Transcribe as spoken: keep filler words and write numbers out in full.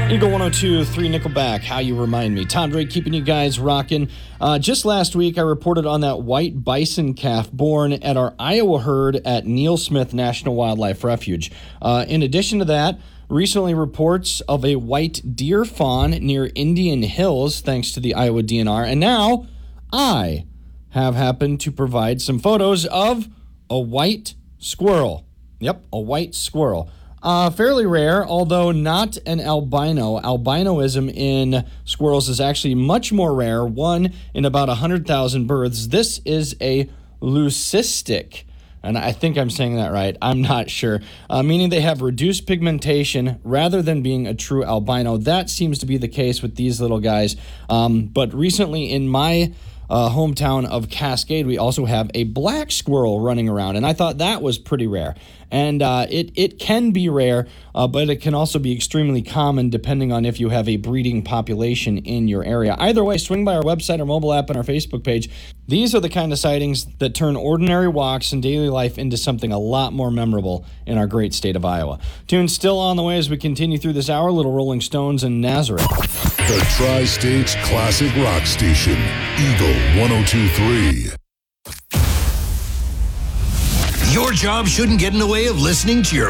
Eagle one oh two point three Nickelback, How You Remind Me. Tom Drake keeping you guys rocking. Uh, just last week, I reported on that white bison calf born at our Iowa herd at Neil Smith National Wildlife Refuge. Uh, in addition to that, recently reports of a white deer fawn near Indian Hills, thanks to the Iowa D N R. And now, I have happened to provide some photos of a white squirrel. Yep, a white squirrel. Uh, fairly rare, although not an albino. Albinoism in squirrels is actually much more rare, one in about one hundred thousand births. This is a leucistic, and I think I'm saying that right. I'm not sure, uh, meaning they have reduced pigmentation rather than being a true albino. That seems to be the case with these little guys. Um, but recently in my Uh, hometown of Cascade, we also have a black squirrel running around, and I thought that was pretty rare. And uh, it, it can be rare, uh, but it can also be extremely common depending on if you have a breeding population in your area. Either way, swing by our website, our mobile app, and our Facebook page. These are the kind of sightings that turn ordinary walks and daily life into something a lot more memorable in our great state of Iowa. Tune still on the way as we continue through this hour, Little Rolling Stones and Nazareth. The Tri-States Classic Rock Station, Eagle one oh two point three. Your job shouldn't get in the way of listening to your